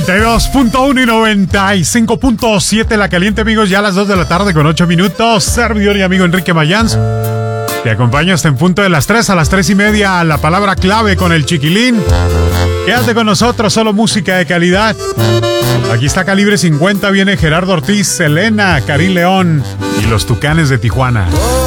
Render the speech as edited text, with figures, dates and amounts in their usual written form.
92.1 y 95.7 La Caliente, amigos, ya a las 2 de la tarde con 8 minutos. Servidor y amigo Enrique Mayans te acompaña hasta en punto de las 3 a las 3:30. La palabra clave con el Chiquilín. Quédate con nosotros, solo música de calidad. Aquí está Calibre 50, viene Gerardo Ortiz, Selena, Karim León y los Tucanes de Tijuana.